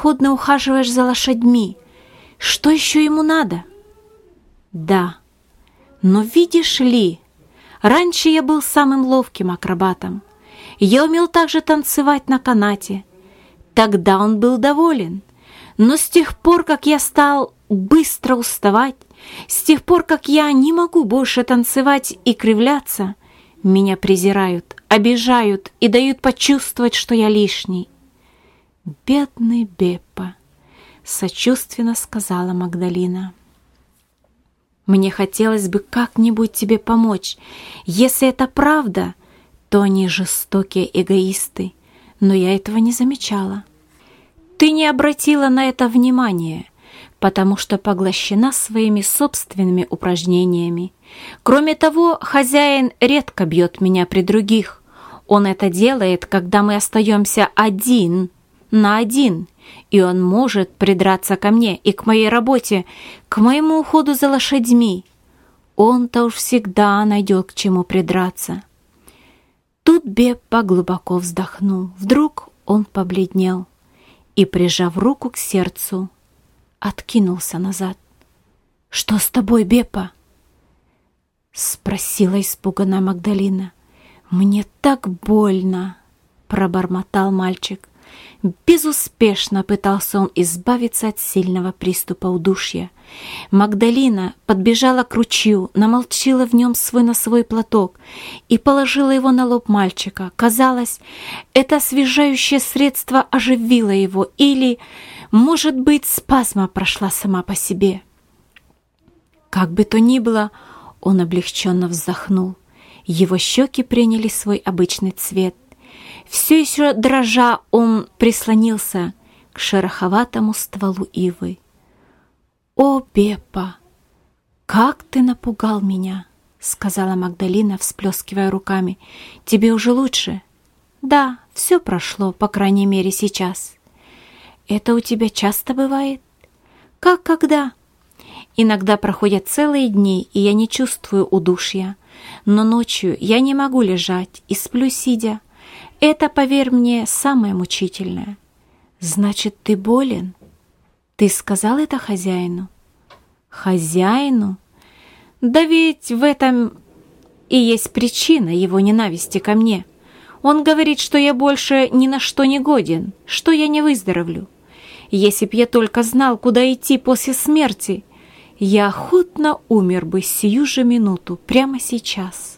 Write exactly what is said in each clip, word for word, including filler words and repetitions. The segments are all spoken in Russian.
превосходно ухаживаешь за лошадьми. Что еще ему надо?» «Да, но видишь ли, раньше я был самым ловким акробатом. Я умел также танцевать на канате. Тогда он был доволен. Но с тех пор, как я стал быстро уставать, с тех пор, как я не могу больше танцевать и кривляться, меня презирают, обижают и дают почувствовать, что я лишний». «Бедный Беппа», — сочувственно сказала Магдалина. «Мне хотелось бы как-нибудь тебе помочь. Если это правда, то они жестокие эгоисты, но я этого не замечала. Ты не обратила на это внимания, потому что поглощена своими собственными упражнениями. Кроме того, хозяин редко бьет меня при других. Он это делает, когда мы остаемся один на один, и он может придраться ко мне и к моей работе, к моему уходу за лошадьми. Он-то уж всегда найдет к чему придраться». Тут Беппа глубоко вздохнул. Вдруг он побледнел и, прижав руку к сердцу, откинулся назад. «Что с тобой, Беппа?» — спросила испуганная Магдалина. «Мне так больно!» — пробормотал мальчик. Безуспешно пытался он избавиться от сильного приступа удушья. Магдалина подбежала к ручью, намолчила в нем свой носовой платок и положила его на лоб мальчика. Казалось, это освежающее средство оживило его, или, может быть, спазма прошла сама по себе. Как бы то ни было, он облегченно вздохнул. Его щеки приняли свой обычный цвет. Все еще дрожа, он прислонился к шероховатому стволу ивы. «О, Беппа, как ты напугал меня!» — сказала Магдалина, всплескивая руками. «Тебе уже лучше?» «Да, все прошло, по крайней мере, сейчас». «Это у тебя часто бывает?» «Как когда?» «Иногда проходят целые дни, и я не чувствую удушья. Но ночью я не могу лежать и сплю сидя. Это, поверь мне, самое мучительное». «Значит, ты болен? Ты сказал это хозяину?» «Хозяину? Да ведь в этом и есть причина его ненависти ко мне. Он говорит, что я больше ни на что не годен, что я не выздоровлю. Если б я только знал, куда идти после смерти, я охотно умер бы сию же минуту, прямо сейчас».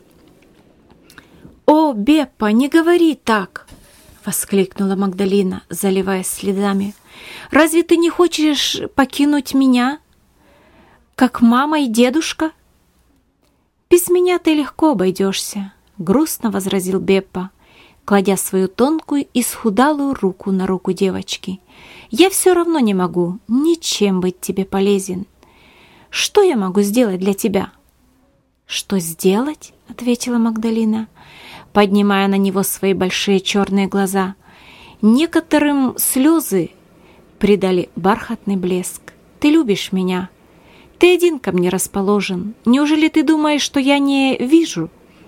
«О, Беппа, не говори так!» — воскликнула Магдалина, заливаясь слезами. «Разве ты не хочешь покинуть меня, как мама и дедушка?» «Без меня ты легко обойдешься», — грустно возразил Беппа, кладя свою тонкую и исхудалую руку на руку девочки. «Я все равно не могу ничем быть тебе полезен. Что я могу сделать для тебя?» «Что сделать?» — ответила Магдалина, поднимая на него свои большие черные глаза. Некоторым слезы придали бархатный блеск. «Ты любишь меня. Ты один ко мне расположен. Неужели ты думаешь, что я не вижу?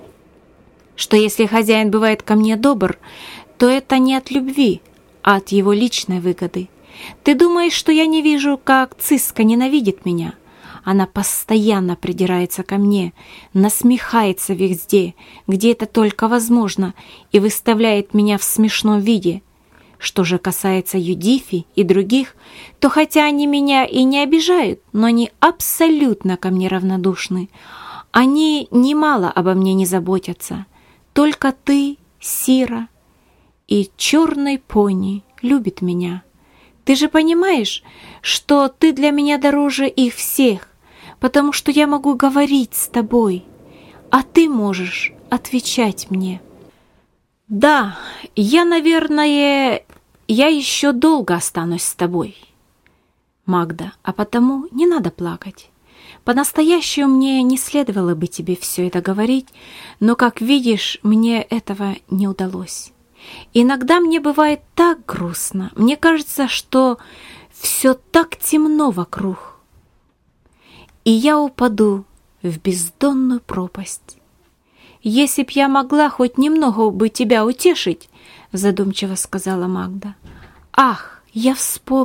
Что если хозяин бывает ко мне добр, то это не от любви, а от его личной выгоды? Ты думаешь, что я не вижу, как Циска ненавидит меня? Она постоянно придирается ко мне, насмехается везде, где это только возможно, и выставляет меня в смешном виде. Что же касается Юдифи и других, то хотя они меня и не обижают, но они абсолютно ко мне равнодушны. Они немало обо мне не заботятся. Только ты, Сира, и черный пони любит меня. Ты же понимаешь, что ты для меня дороже их всех, потому что я могу говорить с тобой, а ты можешь отвечать мне». «Да, я, наверное, я еще долго останусь с тобой, Магда, а потому не надо плакать. По-настоящему мне не следовало бы тебе все это говорить, но, как видишь, мне этого не удалось. Иногда мне бывает так грустно, мне кажется, что все так темно вокруг, и я упаду в бездонную пропасть. Если б я могла хоть немного бы тебя утешить, задумчиво сказала Магда. Ах, я вспомнила.